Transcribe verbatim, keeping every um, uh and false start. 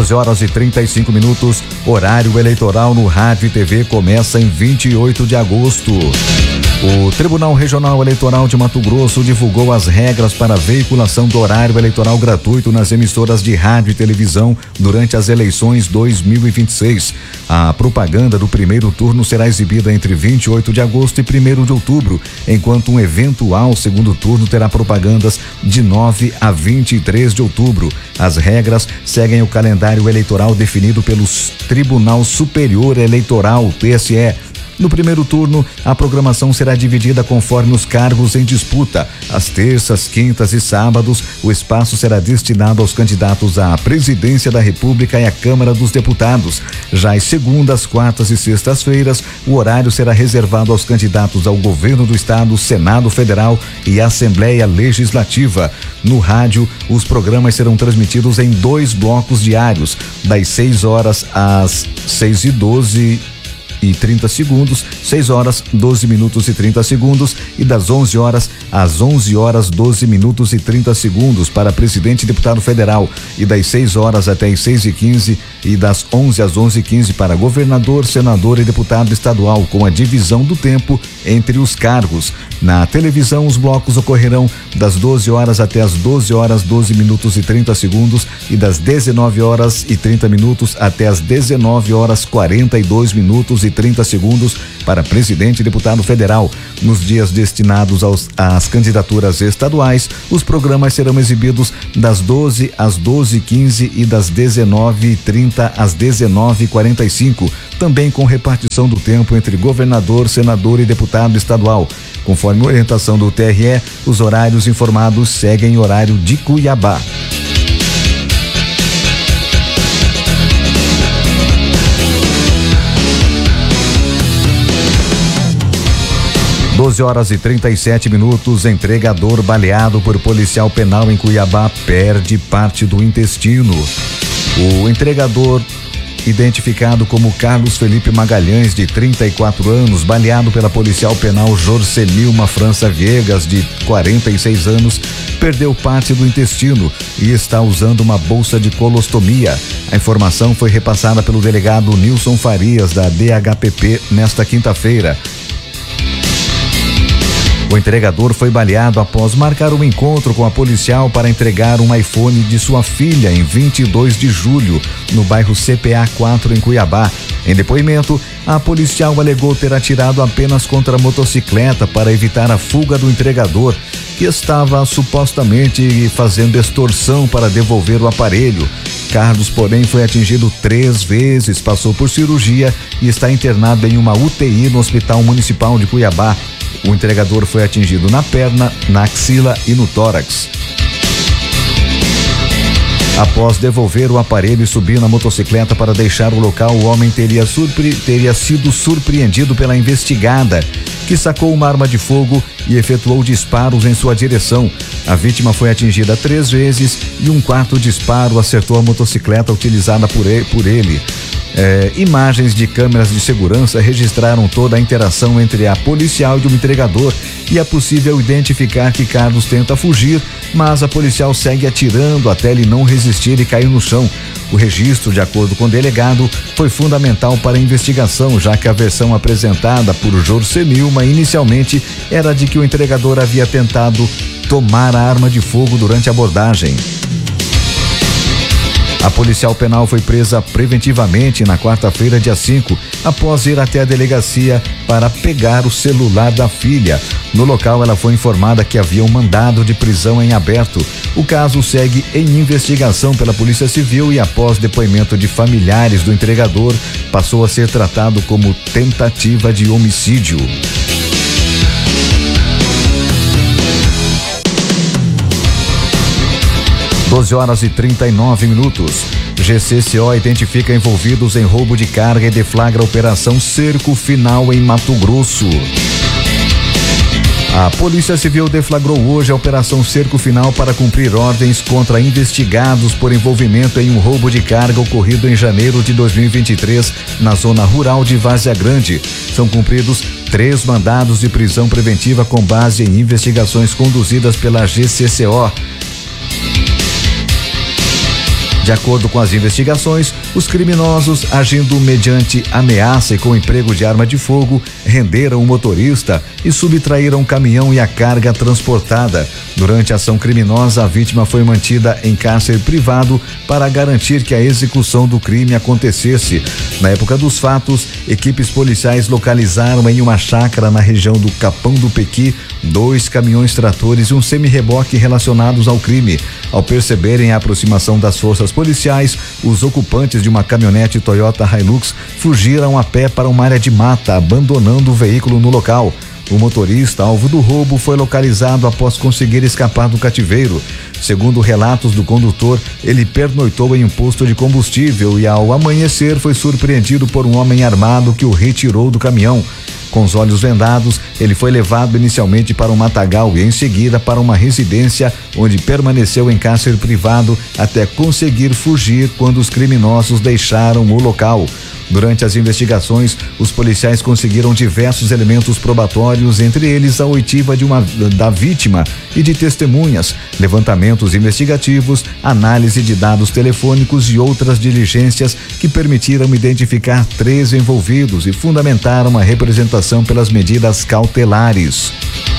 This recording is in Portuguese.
doze horas e trinta e cinco minutos, horário eleitoral no rádio e T V começa em vinte e oito de agosto. O Tribunal Regional Eleitoral de Mato Grosso divulgou as regras para a veiculação do horário eleitoral gratuito nas emissoras de rádio e televisão durante as eleições dois mil e vinte e seis. A propaganda do primeiro turno será exibida entre vinte e oito de agosto e primeiro de outubro, enquanto um eventual segundo turno terá propagandas de nove a vinte e três de outubro. As regras seguem o calendário eleitoral definido pelo Tribunal Superior Eleitoral, T S E. No primeiro turno, a programação será dividida conforme os cargos em disputa. Às terças, quintas e sábados, o espaço será destinado aos candidatos à Presidência da República e à Câmara dos Deputados. Já às segundas, quartas e sextas-feiras, o horário será reservado aos candidatos ao Governo do Estado, Senado Federal e Assembleia Legislativa. No rádio, os programas serão transmitidos em dois blocos diários, das seis horas às seis e doze e trinta segundos, seis horas, doze minutos e trinta segundos, e das onze horas às onze horas, doze minutos e trinta segundos para presidente e deputado federal, e das seis horas até as seis e quinze e das onze às onze e quinze para governador, senador e deputado estadual, com a divisão do tempo entre os cargos. Na televisão, os blocos ocorrerão das doze horas até as doze horas, doze minutos e trinta segundos, e das dezenove horas e trinta minutos até as dezenove horas, quarenta e dois minutos e trinta segundos para presidente e deputado federal. Nos dias destinados aos, às candidaturas estaduais, os programas serão exibidos das doze às doze e quinze e das dezenove e trinta às dezenove e quarenta e cinco, também com repartição do tempo entre governador, senador e deputado estadual. Conforme orientação do T R E, os horários informados seguem horário de Cuiabá. doze horas e trinta e sete minutos, entregador baleado por policial penal em Cuiabá perde parte do intestino. O entregador, identificado como Carlos Felipe Magalhães, de trinta e quatro anos, baleado pela policial penal Jorcelilma França Viegas, de quarenta e seis anos, perdeu parte do intestino e está usando uma bolsa de colostomia. A informação foi repassada pelo delegado Nilson Farias, da D H P P, nesta quinta-feira. O entregador foi baleado após marcar um encontro com a policial para entregar um iPhone de sua filha em vinte e dois de julho, no bairro C P A quatro, em Cuiabá. Em depoimento, a policial alegou ter atirado apenas contra a motocicleta para evitar a fuga do entregador, que estava supostamente fazendo extorsão para devolver o aparelho. Carlos, porém, foi atingido três vezes, passou por cirurgia e está internado em uma U T I no Hospital Municipal de Cuiabá. O entregador foi atingido na perna, na axila e no tórax. Após devolver o aparelho e subir na motocicleta para deixar o local, o homem teria, surpre... teria sido surpreendido pela investigada, que sacou uma arma de fogo e efetuou disparos em sua direção. A vítima foi atingida três vezes e um quarto disparo acertou a motocicleta utilizada por ele. É, imagens de câmeras de segurança registraram toda a interação entre a policial e o entregador, e é possível identificar que Carlos tenta fugir, mas a policial segue atirando até ele não resistir e cair no chão. O registro, de acordo com o delegado, foi fundamental para a investigação, já que a versão apresentada por Jorcelilma inicialmente era de que o entregador havia tentado tomar a arma de fogo durante a abordagem. A policial penal foi presa preventivamente na quarta-feira, dia cinco, após ir até a delegacia para pegar o celular da filha. No local, ela foi informada que havia um mandado de prisão em aberto. O caso segue em investigação pela Polícia Civil e, após depoimento de familiares do entregador, passou a ser tratado como tentativa de homicídio. doze horas e trinta e nove minutos. G C C O identifica envolvidos em roubo de carga e deflagra operação Cerco Final em Mato Grosso. A Polícia Civil deflagrou hoje a operação Cerco Final para cumprir ordens contra investigados por envolvimento em um roubo de carga ocorrido em janeiro de dois mil e vinte e três na zona rural de Várzea Grande. São cumpridos três mandados de prisão preventiva com base em investigações conduzidas pela G C C O. De acordo com as investigações, os criminosos, agindo mediante ameaça e com emprego de arma de fogo, renderam o motorista e subtraíram o caminhão e a carga transportada. Durante a ação criminosa, a vítima foi mantida em cárcere privado para garantir que a execução do crime acontecesse. Na época dos fatos, equipes policiais localizaram em uma chácara na região do Capão do Pequi dois caminhões tratores e um semi-reboque relacionados ao crime. Ao perceberem a aproximação das forças policiais, os ocupantes de uma caminhonete Toyota Hilux fugiram a pé para uma área de mata, abandonando o veículo no local. O motorista, alvo do roubo, foi localizado após conseguir escapar do cativeiro. Segundo relatos do condutor, ele pernoitou em um posto de combustível e, ao amanhecer, foi surpreendido por um homem armado que o retirou do caminhão. Com os olhos vendados, ele foi levado inicialmente para um matagal e em seguida para uma residência, onde permaneceu em cárcere privado até conseguir fugir quando os criminosos deixaram o local. Durante as investigações, os policiais conseguiram diversos elementos probatórios, entre eles a oitiva de uma, da vítima e de testemunhas, levantamentos investigativos, análise de dados telefônicos e outras diligências que permitiram identificar três envolvidos e fundamentaram a representação pelas medidas cautelares.